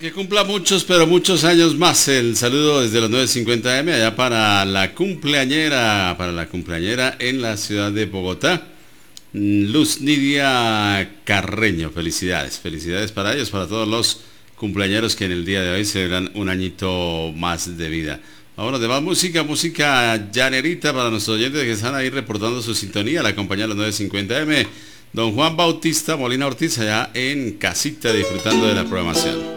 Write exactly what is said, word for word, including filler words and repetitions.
Que cumpla muchos, pero muchos años más. El saludo desde los nueve cincuenta eme, allá para la cumpleañera, para la cumpleañera en la ciudad de Bogotá. Luz Nidia Carreño, felicidades, felicidades para ellos, para todos los cumpleañeros que en el día de hoy celebran un añito más de vida. Vámonos de más música, música llanerita para nuestros oyentes que están ahí reportando su sintonía, la compañía de los nueve cincuenta eme. Don Juan Bautista Molina Ortiz allá en casita disfrutando de la programación.